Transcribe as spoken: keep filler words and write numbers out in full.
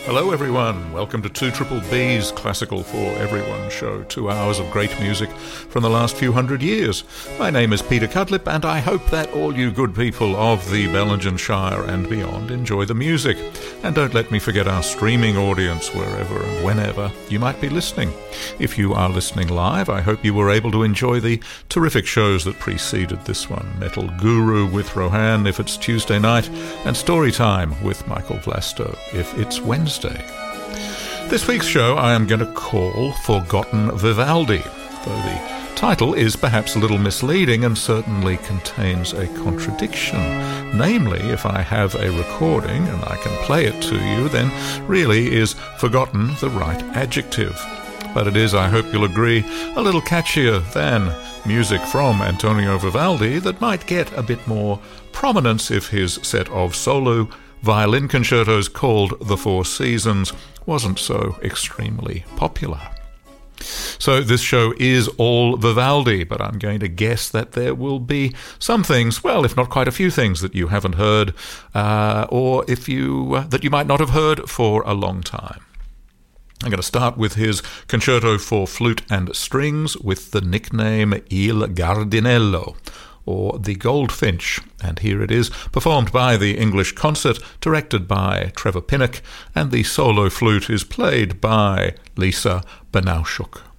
Hello everyone, welcome to two Triple B's Classical for Everyone show, two hours of great music from the last few hundred years. My name is Peter Cudlip and I hope that all you good people of the Bellingen Shire and beyond enjoy the music. And don't let me forget our streaming audience wherever and whenever you might be listening. If you are listening live, I hope you were able to enjoy the terrific shows that preceded this one. Metal Guru with Rohan if it's Tuesday night, and Storytime with Michael Vlasto if it's Wednesday. This week's show I am going to call Forgotten Vivaldi, though the title is perhaps a little misleading and certainly contains a contradiction. Namely, if I have a recording and I can play it to you, then really is forgotten the right adjective. But it is, I hope you'll agree, a little catchier than music from Antonio Vivaldi that might get a bit more prominence if his set of solo violin concertos called The Four Seasons wasn't so extremely popular. So this show is all Vivaldi, but I'm going to guess that there will be some things, well, if not quite a few things that you haven't heard, uh, or if you uh, that you might not have heard for a long time. I'm going to start with his concerto for flute and strings with the nickname Il Gardinello, or The Goldfinch, and here it is, performed by the English Concert, directed by Trevor Pinnock, and the solo flute is played by Lisa Banauschuk.